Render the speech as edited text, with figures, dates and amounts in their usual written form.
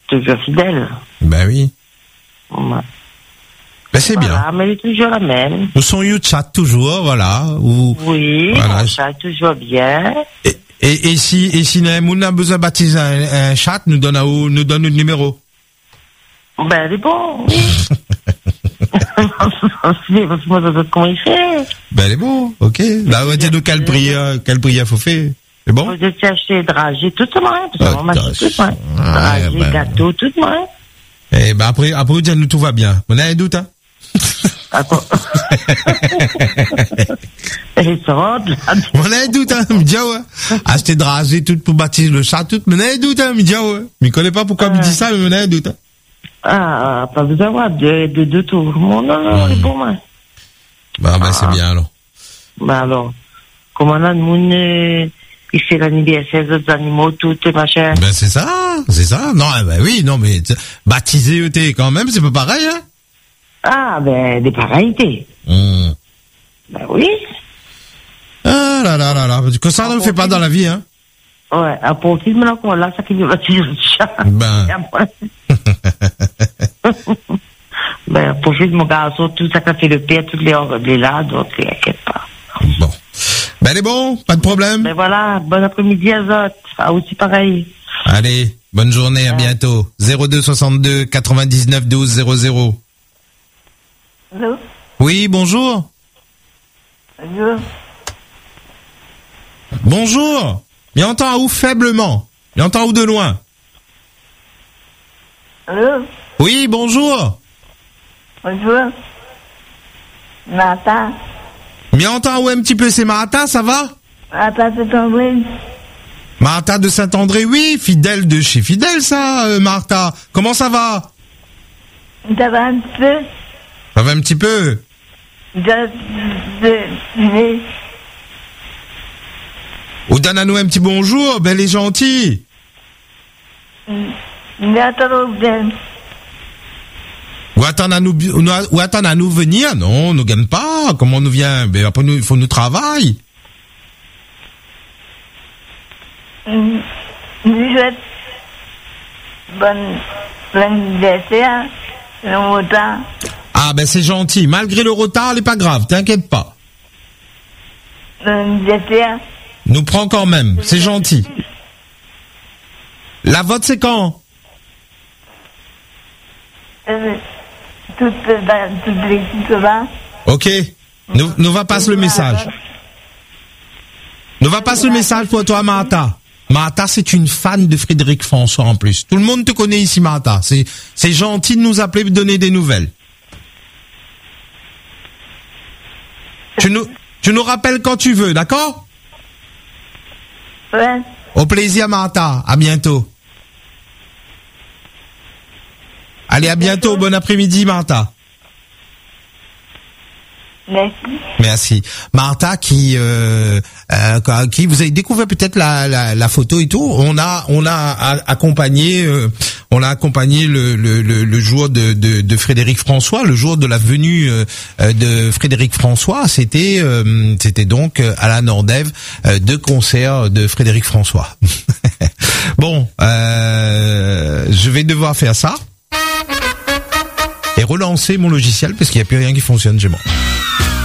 toujours fidèle. Ben oui. Ouais. Ben c'est Voilà, bien. mais elle est toujours la même. Nous sommes you chat toujours, voilà. Ou Oui, voilà. mon chat est toujours bien. Et si nous a besoin de baptiser un chat, nous donne le numéro. Ben, elle est bon, oui. Moi, comment il fait? Ben elle est bon, ok. Là, on va dire quelle prière faut faire. C'est bon? Vous êtes acheté dragé tout le monde, parce qu'on m'a acheté tout le monde. Dragé, gâteau, tout le monde. Eh ben après vous dire nous tout va bien. On a un doute, hein? Attends. Et ça va, On a un doute, hein? Me dit, ouais. Acheter dragé tout pour baptiser le chat, tout. On a un doute, hein? Me dit, ouais. Je connais pas pourquoi me dit ça, mais on a un doute, hein? Ah, pas besoin d'avoir deux tours. Non, c'est bon, moi. Ben c'est bien, alors. Ben alors, comment là, le monde, il fait l'anniversaire des autres animaux, tout, et machin. Ben c'est ça. Non, ben oui, non, mais baptiser ET quand même, c'est pas pareil, hein? Ah, ben, des pareillités. Ben oui. Ah là. Que ça ne le fait pas dans la vie, hein? Ouais, à profit, maintenant qu'on là, ça qui veut baptiser le chat. Ben. Ben, à profit de mon garçon, tout ça qu'a fait le père, toutes les là, donc, inquiète pas. Bon. Ben, elle est bon, pas de problème. Ben voilà, bon après-midi à Zot. Ah, aussi pareil. Allez, bonne journée, à bientôt. 02 62 99 12 00. Allô? Oui, bonjour. Bonjour. Bonjour. Il entend où faiblement? Il entend où de loin? Allô? Oui, bonjour. Bonjour. Martha. Mais entend où un petit peu, c'est Martha, ça va? Martha de Saint-André. Martha de Saint-André, oui, fidèle de chez Fidèle, ça, Martha. Comment ça va? Ça va un petit peu? Ça va un petit peu. Ou donne-nous un petit bonjour, ben elle est gentille. Mais attends, bien. Ou attends à nous venir, non, on ne gagne pas. Comment on nous vient? Ben après il faut nous travailler. Je souhaite bonne anniversaire, le retard. Ah ben c'est gentil. Malgré le retard, elle est pas grave, t'inquiète pas. L'anniversaire. Nous prend quand même, c'est gentil. La vote c'est quand? Toute l'équipe va. Ok. Nous va passer le message. Nous va passer le message pour toi, Martha. Martha, c'est une fan de Frédéric François en plus. Tout le monde te connaît ici, Martha. C'est gentil de nous appeler et de donner des nouvelles. Tu nous rappelles quand tu veux, d'accord? Ouais. Au plaisir, Martha. À bientôt. Allez, à bientôt. Bon après-midi, Martha. Merci. Martha qui vous avez découvert peut-être la photo et tout. On a accompagné le jour de Frédéric François, le jour de la venue de Frédéric François. C'était donc à la Nordève de concert de Frédéric François. Bon, je vais devoir faire ça et relancer mon logiciel parce qu'il n'y a plus rien qui fonctionne chez moi.